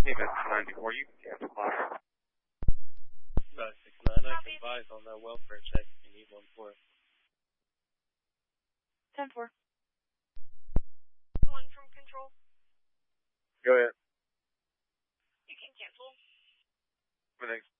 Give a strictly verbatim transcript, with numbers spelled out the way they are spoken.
Hey, that's ninety-four. You can cancel class. five six nine, I can advise on that welfare check if you need one for it. ten four. Calling from control. Go ahead. You can cancel. Thanks.